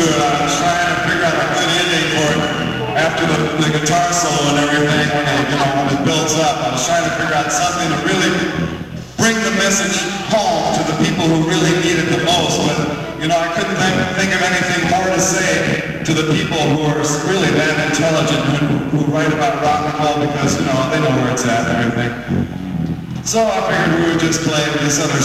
it. I was trying to figure out a good ending for it after the guitar solo and everything, when it builds up. I was trying to figure out something to really bring the message home to the people who really need it the most. But, I couldn't think of anything more to say to the people who are really that intelligent, who write about rock and roll, because, they know where it's at and everything. So I figured we would just play this other